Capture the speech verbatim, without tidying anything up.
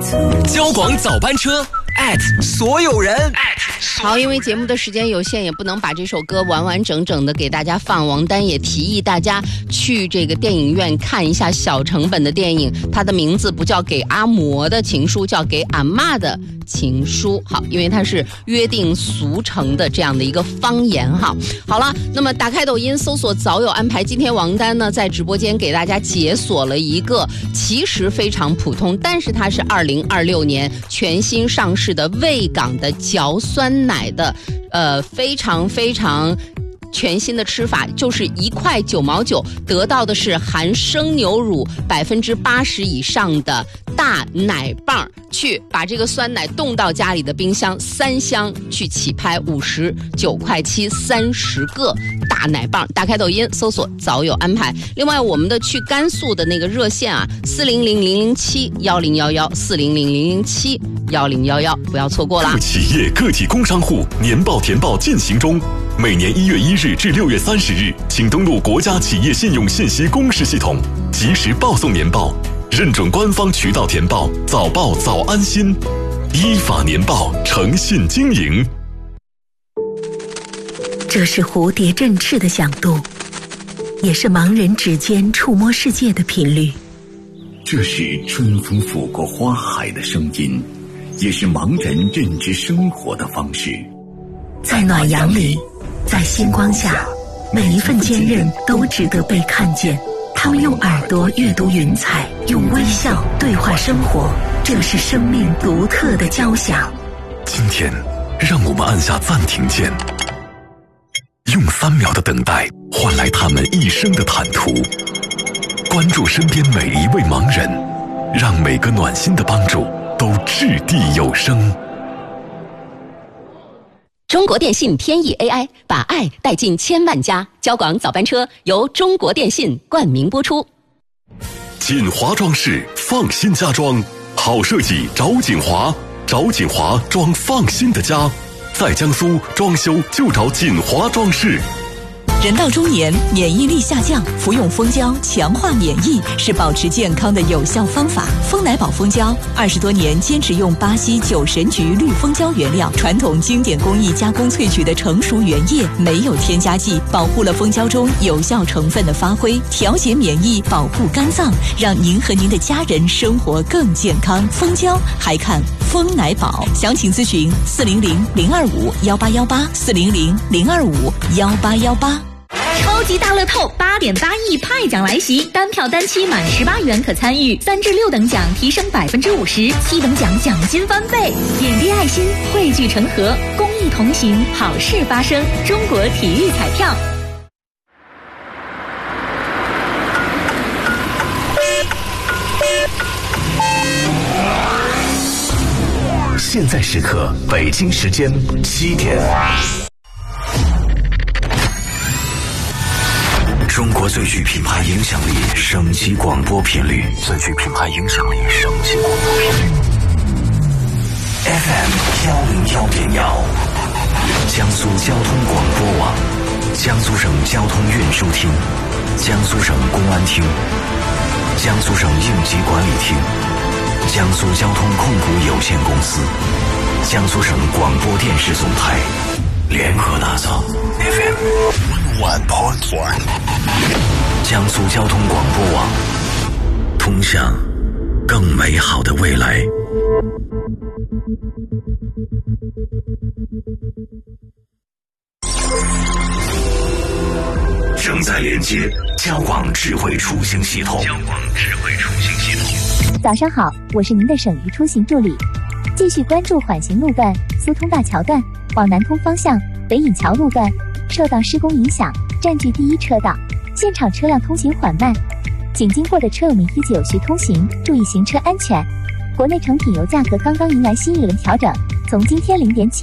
交广早班车所有人。 好，因为节目的时间有限，也不能把这首歌完完整整的给大家放。王丹也提议大家去这个电影院看一下小成本的电影，它的名字不叫给阿嬷的情书，叫给阿嬷的情书。好，因为它是约定俗成的这样的一个方言哈。好了，那么打开抖音搜索早有安排，今天王丹呢在直播间给大家解锁了一个其实非常普通，但是它是二零二六年全新上市的味港的嚼酸奶的呃非常非常全新的吃法，就是一块九毛九，得到的是含生牛乳百分之八十以上的大奶棒，去把这个酸奶冻到家里的冰箱，三箱去起拍五十九块七，三十个大奶棒。打开抖音搜索早有安排。另外我们的去甘肃的那个热线啊，四零零零零七幺零幺幺，四零零零零七幺零幺幺，不要错过了。 各企业个体工商户年报填报进行中，每年一月一日至六月三十日，请登录国家企业信用信息公示系统，及时报送年报，认准官方渠道填报，早报早安心，依法年报，诚信经营。 这是蝴蝶振翅的响度，也是盲人指尖触摸世界的频率。 这是春风拂过花海的声音，也是盲人认知生活的方式。 在暖阳里，在星光下，每一份坚韧都值得被看见。他们用耳朵阅读云彩，用微笑对话生活，这是生命独特的交响。 今天，让我们按下暂停键，用三秒的等待换来他们一生的坦途。关注身边每一位盲人，让每个暖心的帮助都掷地有声。 中国电信天翼 A I 把爱带进千万家，交广早班车由中国电信冠名播出。 锦华装饰放心家装，好设计找锦华，找锦华装放心的家，在江苏装修就找锦华装饰。 人到中年，免疫力下降，服用蜂胶强化免疫是保持健康的有效方法。蜂奶宝蜂胶二十多年坚持用巴西九神菊绿蜂胶原料，传统经典工艺加工萃取的成熟原液，没有添加剂，保护了蜂胶中有效成分的发挥，调节免疫，保护肝脏，让您和您的家人生活更健康。蜂胶还看蜂奶宝，详情咨询四零零零二五幺八幺八，四零零零二五幺八幺八。 超级大乐透八点八亿派奖来袭，单票单期满十八元可参与，三至六等奖提升百分之五十，七等奖奖金翻倍。点滴爱心，汇聚成河，公益同行，好事发生。中国体育彩票。 现在时刻，北京时间七点。中国最具品牌影响力省级广播频率，最具品牌影响力省级广播频率 F M 幺零幺点幺，江苏交通广播网，江苏省交通运输厅，江苏省公安厅，江苏省应急管理厅，江苏交通控股有限公司，江苏省广播电视总台联合打造 F M one point one， 江苏交通广播网，通向更美好的未来。正在连接交广智慧出行系统。交广智慧出行系统。 早上好，我是您的省域出行助理。继续关注缓行路段苏通大桥段往南通方向北引桥路段受到施工影响，占据第一车道，现场车辆通行缓慢，请经过的车友们依次有序通行，注意行车安全。国内成品油价格刚刚迎来新一轮调整，从今天零点起